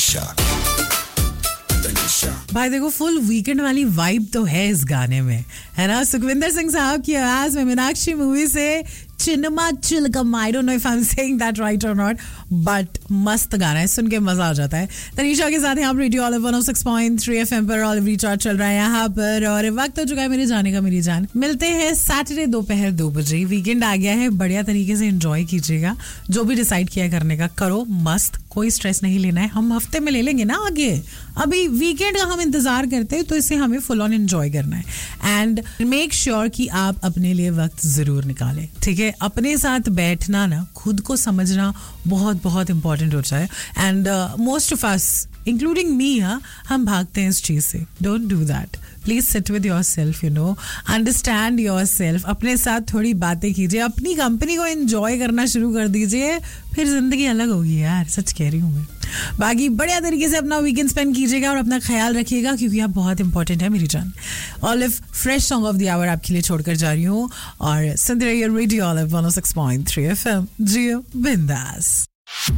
भाई देखो full weekend वाली वाइब तो है इस गाने में, है ना. सुखविंदर सिंह साहब की आवाज में मीनाक्षी मूवी से चिन्मा Chilakam. I don't know if I am saying that right और नॉट, बट मस्त गाना है, सुन के मजा आ जाता है. तनीषा के साथ यहाँ पर रेडियो ऑलिव 106.3 FM पर ऑलिव रिचार्ज चल रहा है यहाँ पर, और वक्त हो चुका है मेरे जाने का. मेरी जान, मिलते हैं सैटरडे दोपहर 2 बजे. वीकेंड आ गया है, बढ़िया तरीके से एंजॉय कीजिएगा. जो भी डिसाइड किया करने का करो, मस्त, कोई स्ट्रेस नहीं लेना है. हम हफ्ते में ले लेंगे ना आगे, अभी वीकेंड का हम इंतजार करते हैं, तो इसे हमें फुल ऑन एंजॉय करना है. एंड मेक श्योर कि आप अपने लिए वक्त जरूर निकालें, ठीक है. अपने साथ बैठना ना, खुद को समझना बहुत बहुत इंपॉर्टेंट होता है. And most of us including me, हम भागते हैं इस चीज से. Don't do that. Please sit with your self, you know, understand your self. अपने साथ थोड़ी बातें कीजिए, अपनी कंपनी को एंजॉय करना शुरू कर दीजिए, फिर जिंदगी अलग होगी यार, सच कह रही हूँ मैं. बाकी बढ़िया तरीके से अपना वीकेंड स्पेंड कीजिएगा और अपना ख्याल रखिएगा, क्योंकि आप बहुत इंपॉर्टेंट है मेरी जान. Olive fresh song of the our आपके लिए छोड़कर जा रही हूँ, और सुनते रहिए रेडियो ऑलिव 106.3 FM. जियो बिंदास.